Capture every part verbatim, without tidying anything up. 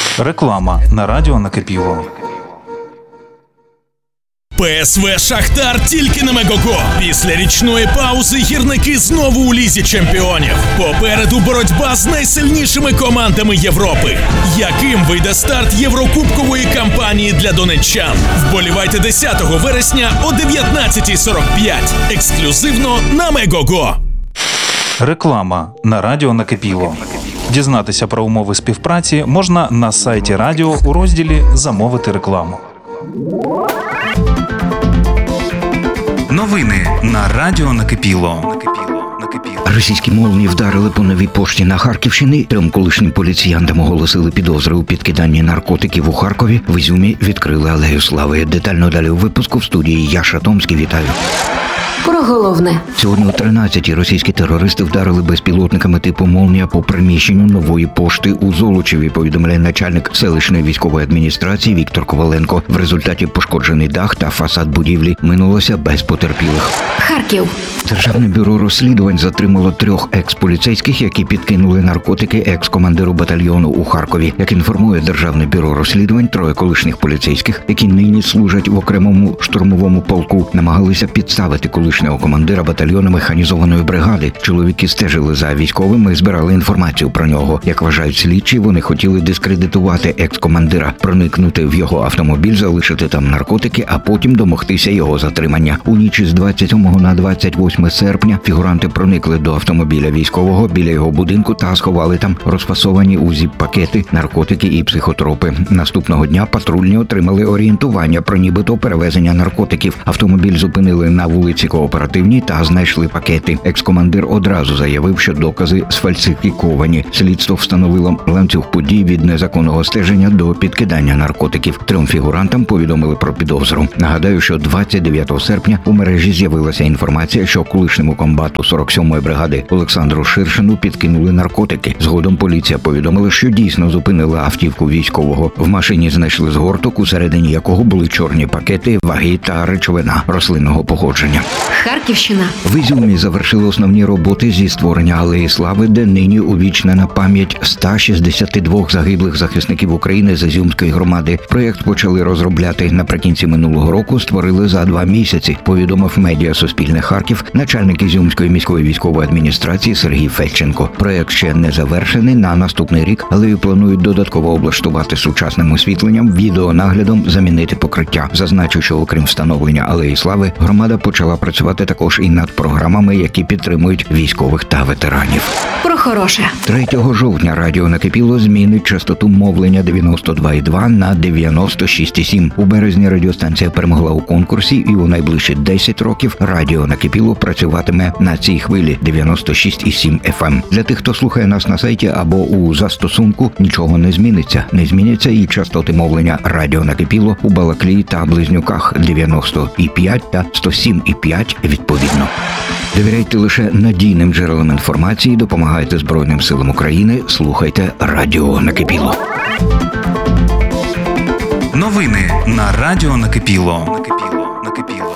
Реклама на радіо «Накипіло». ПСВ «Шахтар» тільки на Мегого. Після річної паузи гірники знову у лізі чемпіонів. Попереду боротьба з найсильнішими командами Європи. Яким вийде старт єврокубкової кампанії для донеччан? Вболівайте десятого вересня о дев'ятнадцята сорок п'ять. Ексклюзивно на Мегого. Реклама на радіо «Накипіло». Дізнатися про умови співпраці можна на сайті радіо у розділі «Замовити рекламу». Новини на радіо «Накипіло». Російські молні вдарили по Новій пошті на Харківщині. Трьом колишнім поліціянтам оголосили підозри у підкиданні наркотиків у Харкові. В Ізюмі відкрили алею слави. Детально далі у випуску в студії Яша Томський. Вітаю. Про головне. Сьогодні о тринадцятій російські терористи вдарили безпілотниками типу «Молнія» по приміщенню Нової пошти у Золочеві, повідомляє начальник селищної військової адміністрації Віктор Коваленко. В результаті пошкоджений дах та фасад будівлі, минулося без потерпілих. Харків. Державне бюро розслідувань затримало трьох екс-поліцейських, які підкинули наркотики екс-командиру батальйону у Харкові. Як інформує Державне бюро розслідувань, троє колишніх поліцейських, які нині служать в окремому штурмовому полку, намагалися підставити колишнього командира батальйону механізованої бригади. Чоловіки стежили за військовим і збирали інформацію про нього. Як вважають слідчі, вони хотіли дискредитувати екс-командира, проникнути в його автомобіль, залишити там наркотики, а потім домогтися його затримання. У ніч з двадцять сьомого на двадцять восьме серпня фігуранти проникли до автомобіля військового біля його будинку та сховали там розфасовані у зіп-пакети, наркотики і психотропи. Наступного дня патрульні отримали орієнтування про нібито перевезення наркотиків. Автомобіль зупинили на вулиці Кооперативній та знайшли пакети. Екс-командир одразу заявив, що докази сфальсифіковані. Слідство встановило ланцюг подій від незаконного стеження до підкидання наркотиків. Трьом фігурантам повідомили про підозру. Нагадаю, що двадцять дев'ятого серпня у мережі з'явилася інформація, що колишньому комбату сорок сьомої бригади Олександру Ширшину підкинули наркотики. Згодом поліція повідомила, що дійсно зупинила автівку військового. В машині знайшли згорток, усередині якого були чорні пакети, ваги та речовина рослинного походження. Харківщина. В Ізюмі завершили основні роботи зі створення алеї слави, де нині увічнена пам'ять ста шістдесяти двох загиблих захисників України з Ізюмської громади. Проєкт почали розробляти наприкінці минулого року, створили за два місяці, повідомив медіа Суспільне Харків начальник Ізюмської міської військової адміністрації Сергій Федченко. Проєкт ще не завершений на наступний рік, але планують додатково облаштувати сучасним освітленням, відеонаглядом, замінити покриття. Зазначу, що окрім встановлення алеї слави, громада почала працювати також і над програмами, які підтримують військових та ветеранів. Про хороше. третього жовтня радіо «Накипіло» змінить частоту мовлення дев'яносто два і два на дев'яносто шість і сім. У березні радіостанція перемогла у конкурсі, і у найближчі десять років радіо «Накипіло» працюватиме на цій хвилі дев'яносто шість і сім еф ем. Для тих, хто слухає нас на сайті або у застосунку, нічого не зміниться. Не зміняться і частоти мовлення радіо «Накипіло» у Балаклії та Близнюках дев'яносто і п'ять та сто сім і п'ять відповідно. Довіряйте лише надійним джерелам інформації, допомагайте Збройним силам України, слухайте радіо «Накипіло». Новини на радіо «Накипіло». Накипіло. Накипіло.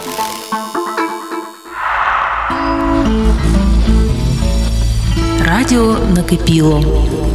Радіо «Накипіло».